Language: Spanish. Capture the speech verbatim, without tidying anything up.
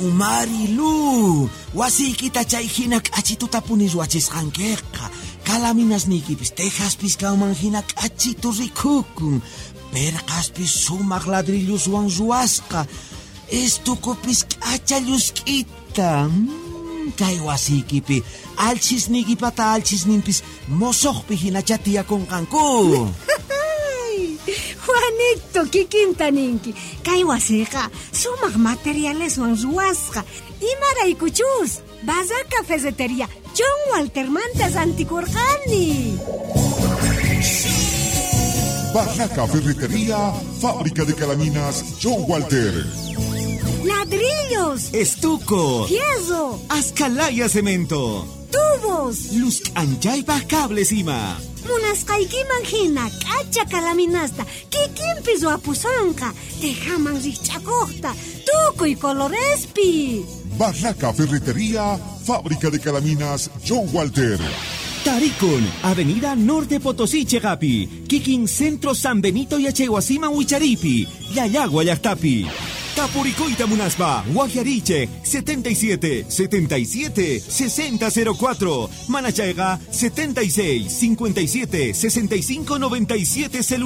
Marilu, wasiykita chay hina k'achituta puniswachisqankiqa. Kalaminasniykipis tejaspis kawman hina k'achitu rikukun. Perqaspis sumaq ladrilluswan ruwasqa. Estucupis k'acha llusk'ita. Mm, kay wasiykipi alchisniykipata alchisninpis mosoqpi hina chatiyakunqanku. Juanito, kikinta ninki. Kay wasiqa sumaq materialeswan ruwasqa. Imaraykuchus, Bazar Cafetería John Walter Mantas antikurqani. Barraca Ferretería, fábrica de calaminas John Walter. Ladrillos, Estuco, fierro, Azcalaya Cemento, tubos, Luz Anchaypa Cables Ima. munasqaykiman hina k'acha kalaminasta kikinpis wapusanqa tejaman riqch'akuqta tukuy colorespi. Barraca Ferretería, fábrica de calaminas John Walter. Tarikun, Avenida Norte Potosí Chegapi, Kikin Centro San Benito y Achehuasima Huicharipi, Yayagua Llaqtapi. Tapuricoita Munaspa, Guajariche, setenta y siete, setenta y siete, sesenta cero cuatro. Manachaiga, setenta y seis, cincuenta y siete, sesenta y cinco noventa y siete.